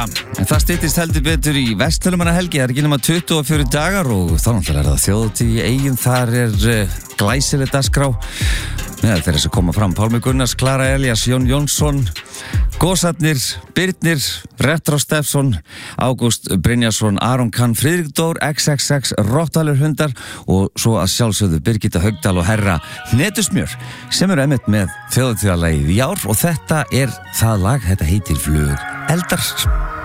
en það styttist heldur betur í Vestfirðingamannahelgi. Það ekki nema 24 dagar og þá náttúrulega það þjóðhátíð í Eyjum. Þar glæsileg dagskrá meðal þeirra sem koma fram: Pálmi Gunnars, Klara Elías, Jón Jónsson, Gósarnir, Birnir, Retro Steffsson, Ágúst Brynjarsson, Aron Kahn, Friðrik Dór, XXX, Rottweiler hundar og svo að sjálfsögðu Birgitta Haugdal og herra Hnetusmjör sem einmitt með þjóðhátíðarlagið í ár, og þetta það lag, þetta heitir Flug Eldar.